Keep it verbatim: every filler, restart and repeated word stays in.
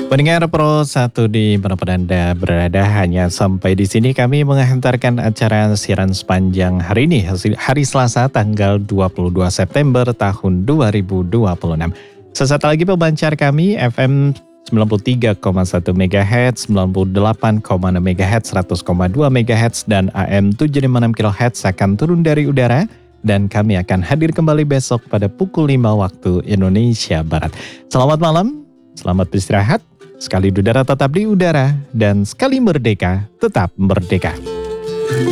Pendengar Pro satu di manapun Anda berada, hanya sampai di sini kami menghantarkan acara siaran sepanjang hari ini, hari Selasa tanggal dua puluh dua September tahun dua ribu dua puluh enam. Sesaat lagi pemancar kami F M sembilan puluh tiga koma satu megahertz, sembilan puluh delapan koma enam megahertz, seratus koma dua megahertz, dan A M tujuh lima enam kilohertz akan turun dari udara. Dan kami akan hadir kembali besok pada pukul lima waktu Indonesia Barat. Selamat malam, selamat beristirahat. Sekali udara tetap di udara, dan sekali merdeka tetap merdeka.